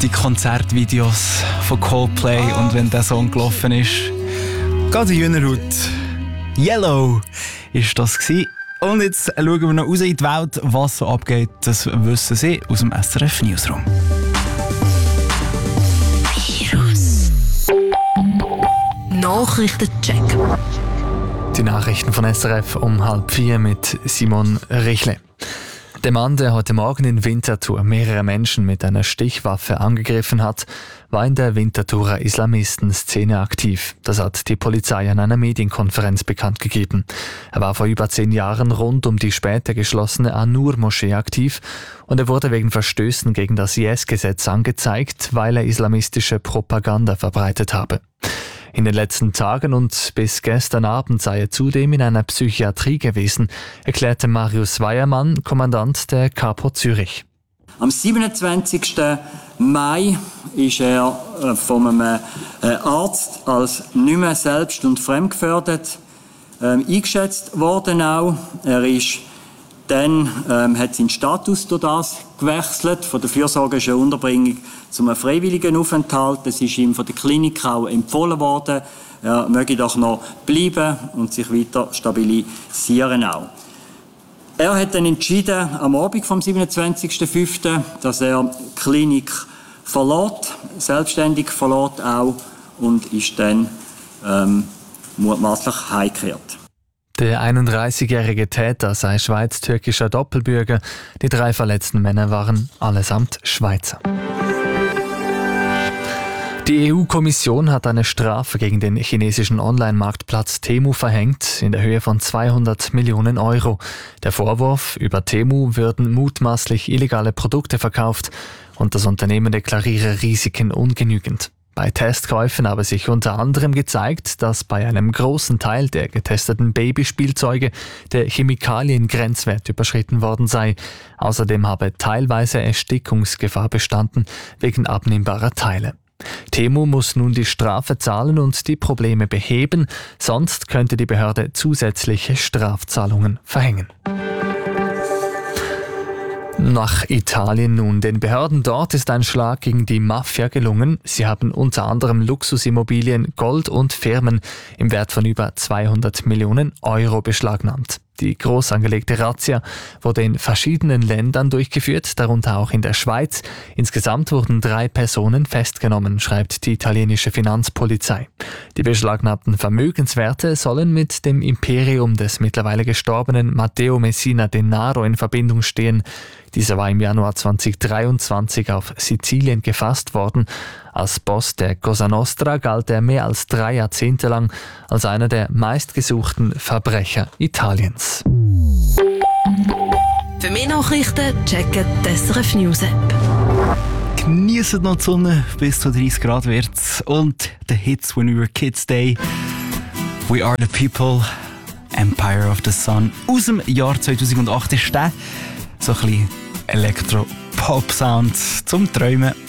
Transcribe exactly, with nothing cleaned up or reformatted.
die Konzertvideos von Coldplay und wenn der Song gelaufen ist, geht die Hühnerhaut. Yellow ist das gewesen. Und jetzt schauen wir noch raus in die Welt, was so abgeht. Das wissen Sie aus dem S R F Newsroom. Virus. Nachrichtencheck. Die Nachrichten von S R F um halb vier mit Simon Richle. Der Mann, der heute Morgen in Winterthur mehrere Menschen mit einer Stichwaffe angegriffen hat, war in der Winterthurer Islamistenszene aktiv. Das hat die Polizei an einer Medienkonferenz bekannt gegeben. Er war vor über zehn Jahren rund um die später geschlossene An-Nur-Moschee aktiv und er wurde wegen Verstößen gegen das I S-Gesetz angezeigt, weil er islamistische Propaganda verbreitet habe. In den letzten Tagen und bis gestern Abend sei er zudem in einer Psychiatrie gewesen, erklärte Marius Weiermann, Kommandant der Kapo Zürich. Am siebenundzwanzigsten Mai ist er von einem Arzt als nicht mehr selbst- und fremdgefährdet ähm, eingeschätzt worden. Auch. Er ist dann ähm, hat seinen Status durch das gewechselt, von der fürsorgerischen Unterbringung zu einem freiwilligen Aufenthalt. Es ist ihm von der Klinik auch empfohlen worden, er möge doch noch bleiben und sich weiter stabilisieren auch. Er hat dann entschieden, am Abend vom siebenundzwanzigsten fünften dass er die Klinik verlässt, selbstständig verlässt auch und ist dann ähm, mutmaßlich heimgekehrt. Der einunddreißigjährige Täter sei schweiz-türkischer Doppelbürger. Die drei verletzten Männer waren allesamt Schweizer. Die E U-Kommission hat eine Strafe gegen den chinesischen Online-Marktplatz Temu verhängt, in der Höhe von zweihundert Millionen Euro. Der Vorwurf, über Temu würden mutmaßlich illegale Produkte verkauft und das Unternehmen deklariere Risiken ungenügend. Bei Testkäufen habe sich unter anderem gezeigt, dass bei einem großen Teil der getesteten Babyspielzeuge der Chemikaliengrenzwert überschritten worden sei. Außerdem habe teilweise Erstickungsgefahr bestanden wegen abnehmbarer Teile. Temu muss nun die Strafe zahlen und die Probleme beheben, sonst könnte die Behörde zusätzliche Strafzahlungen verhängen. Nach Italien nun. Den Behörden dort ist ein Schlag gegen die Mafia gelungen. Sie haben unter anderem Luxusimmobilien, Gold und Firmen im Wert von über zweihundert Millionen Euro beschlagnahmt. Die groß angelegte Razzia wurde in verschiedenen Ländern durchgeführt, darunter auch in der Schweiz. Insgesamt wurden drei Personen festgenommen, schreibt die italienische Finanzpolizei. Die beschlagnahmten Vermögenswerte sollen mit dem Imperium des mittlerweile gestorbenen Matteo Messina Denaro in Verbindung stehen. Dieser war im Januar zweitausenddreiundzwanzig auf Sizilien gefasst worden. Als Boss der Cosa Nostra galt er mehr als drei Jahrzehnte lang als einer der meistgesuchten Verbrecher Italiens. Für mehr Nachrichten checken die S R F News App. Geniessen noch die Sonne, bis zu dreißig Grad wird's. Und der Hits When We Were Kids Day. We Are The People, Empire of the Sun. Aus dem Jahr zweitausendacht ist der so ein bisschen Elektro-Pop-Sound zum Träumen.